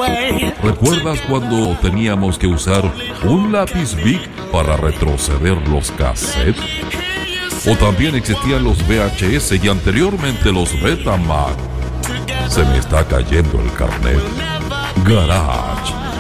¿Recuerdas cuando teníamos que usar un lápiz Bic para retroceder los cassettes? O también existían los VHS y anteriormente los Betamax. Se me está cayendo el carnet. Garage,